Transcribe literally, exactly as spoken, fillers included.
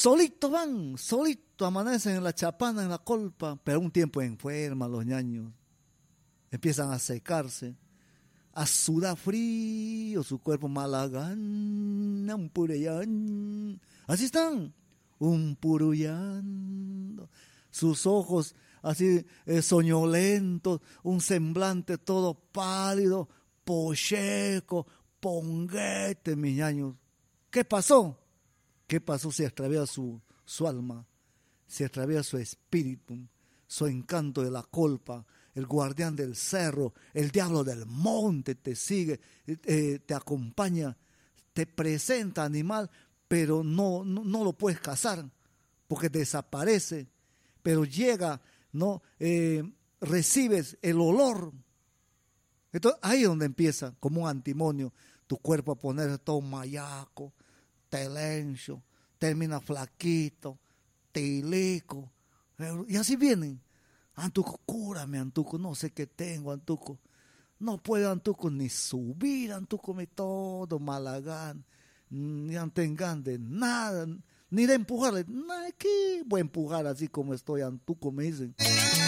solito van, solito amanecen en la chapana, en la colpa, pero un tiempo enferman los ñaños, empiezan a secarse, a sudar frío, su cuerpo malagán, un purellán, así están, un puruyando, sus ojos así eh, soñolentos, un semblante todo pálido, pocheco, ponguete, mis ñaños. ¿Qué pasó? ¿Qué pasó? Se extravía su, su alma, se extravía su espíritu, su encanto de la colpa, el guardián del cerro, el diablo del monte te sigue, eh, te acompaña, te presenta animal, pero no, no, no lo puedes cazar, porque desaparece, pero llega, no eh, recibes el olor. Entonces ahí es donde empieza, como un antimonio, tu cuerpo a ponerse todo mayaco, telencho, termina flaquito, tilico, y así vienen. Antuco, cúrame, Antuco, no sé qué tengo, Antuco. No puedo, Antuco, ni subir, Antuco, me todo malagán, ni antengan de nada, ni de empujarle. ¿Qué voy a empujar así como estoy, Antuco? Me dicen.